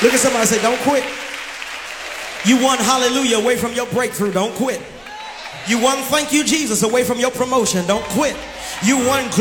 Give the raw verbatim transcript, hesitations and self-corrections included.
Look at somebody and say, don't quit. You won hallelujah away from your breakthrough. Don't quit. You won thank you Jesus away from your promotion. Don't quit. You won